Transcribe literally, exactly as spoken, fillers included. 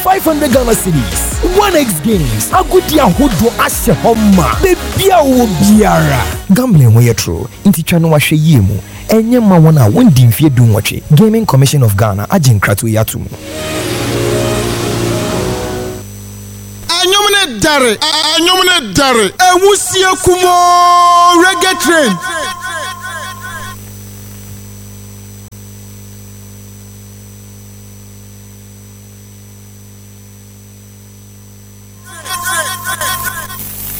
five hundred Ghana cedis. one x games. Agudi ahodo ashe homa. Bebia wo biara. Gambling wey true. Inti chano wa hwe yie mu. Enye ma wona wondi mfie du nwotwe. Gaming Commission of Ghana agin kratu yatum. Anyomne dare, anyomne dare. Ewusie kumo reggae train.